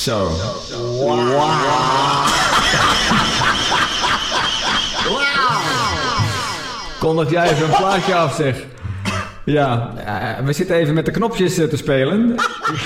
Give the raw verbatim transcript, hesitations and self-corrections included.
Zo. Wauw. Kondig jij even een plaatje af, zeg. Ja, uh, we zitten even met de knopjes uh, te spelen.